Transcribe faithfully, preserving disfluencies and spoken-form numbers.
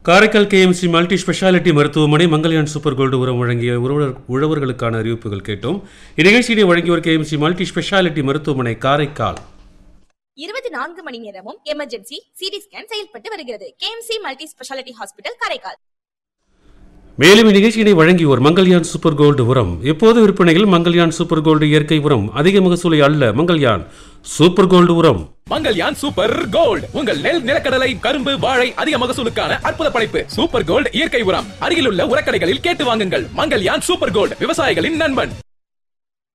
Karaikal KMC multi speciality மருத்துவமனை Mangalyaan super gold உரம் வழங்கிய உழவர் உழவர்களுக்கான அறிவிப்புகள் கேட்டோம். இந்நிகழ்ச்சியை வழங்கியோர் கேஎம்சி மல்டி ஸ்பெஷாலிட்டி மருத்துவமனை காரைக்கால். இருபத்தி நான்கு மணி நேரமும் எமர்ஜென்சி சிடி ஸ்கேன் செயல்பட்டு வருகிறது. KMC multi speciality hospital Karaikal. மேலும் இந்நிகழ்ச்சியினை வழங்கியோர் மங்கல்யான் சூப்பர் கோல்டு உரம். எப்போது விற்பனையில் மங்கல்யான் சூப்பர் கோல்டு இயற்கை உரம். அதிக மகசூலை அல்ல, மங்கல்யான் சூப்பர் கோல்டு உரம். மங்கல்யான் சூப்பர் கோல்டு உங்கள் நெல், நிலக்கடலை, கரும்பு, வாழை அதிக மகசூலுக்கான அற்புத படைப்பு. சூப்பர் கோல்டு இயற்கை உரம் அருகிலுள்ள உரக்கடைகளில் கேட்டு வாங்குங்கள். மங்கல்யான் சூப்பர் கோல்டு, விவசாயிகளின் நண்பன்.